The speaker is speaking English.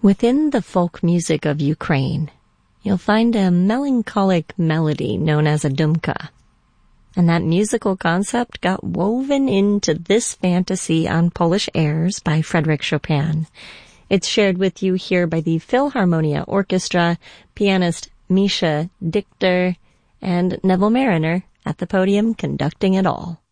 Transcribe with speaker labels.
Speaker 1: Within the folk music of Ukraine, you'll find a melancholic melody known as a dumka. And that musical concept got woven into this fantasy on Polish airs by Frédéric Chopin. It's shared with you here by the Philharmonia Orchestra, pianist Misha Dichter, and Neville Mariner at the podium conducting it all.